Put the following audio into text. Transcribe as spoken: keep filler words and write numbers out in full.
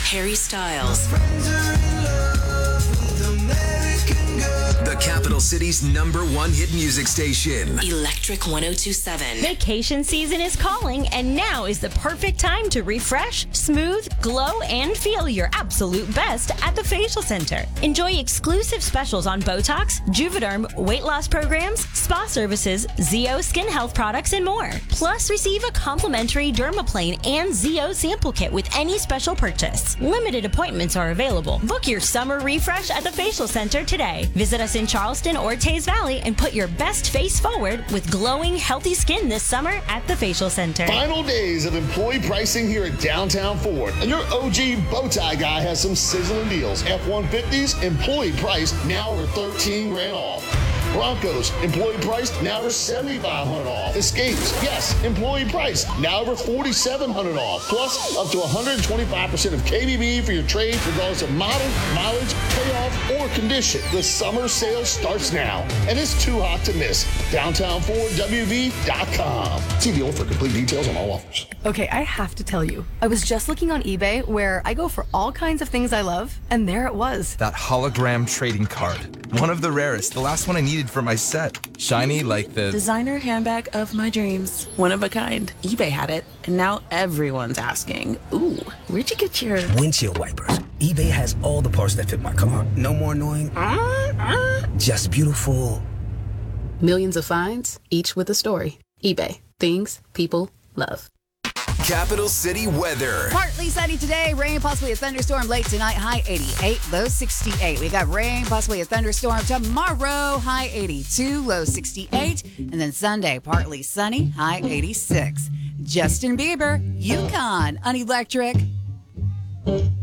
Harry Styles. The capital city's number one hit music station. Electric one oh two seven. Vacation season is calling, and now is the perfect time to refresh, smooth, glow, and feel your absolute best at the Facial Center. Enjoy exclusive specials on Botox, Juvederm, weight loss programs, spa services, Z O skin health products, and more. Plus, receive a complimentary Dermaplane and Z O sample kit with any special purchase. Limited appointments are available. Book your summer refresh at the Facial Center today. Visit us in Charleston or Taze Valley and put your best face forward with glowing, healthy skin this summer at the Facial Center. Final days of employee pricing here at Downtown Ford. And your O G Bowtie guy has some sizzling deals. F one fifties, employee price, now are thirteen grand off. Broncos, employee price, now over seventy-five hundred off. Escapes, yes, employee price, now over forty-seven hundred off. Plus, up to one hundred twenty-five percent of K B B for your trade, regardless of model, mileage, payoff, or condition. The summer sale starts now, and it's too hot to miss. Downtown Ford W V dot com. See deal for complete details on all offers. Okay, I have to tell you, I was just looking on eBay where I go for all kinds of things I love, and there it was. That hologram trading card. One of the rarest. The last one I needed for my set. Shiny like the... designer handbag of my dreams. One of a kind. eBay had it, and now everyone's asking, ooh, where'd you get your... windshield wipers. eBay has all the parts that fit my car. No more annoying. Just beautiful. Millions of finds, each with a story. eBay. Things people love. Capital City weather. Partly sunny today. Rain, possibly a thunderstorm late tonight. High eighty-eight, low sixty-eight. We got rain, possibly a thunderstorm tomorrow. High eighty-two, low sixty-eight. And then Sunday, partly sunny. High eighty-six. Justin Bieber, Yukon on Electric.